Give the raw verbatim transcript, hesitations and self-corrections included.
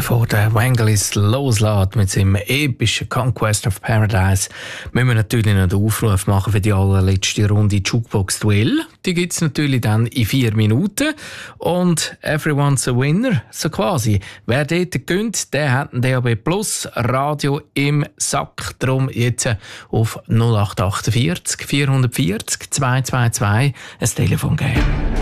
bevor der Vangelis loslässt mit seinem epischen Conquest of Paradise, müssen wir natürlich noch den Aufruf machen für die allerletzte Runde Jukebox Duell. Die gibt es natürlich dann in vier Minuten. Und everyone's a winner, so quasi. Wer dort gönnt, der hat ein D A B Plus Radio im Sack. Darum jetzt auf null acht acht vier vier vier null zwei zwei zwei ein Telefon geben.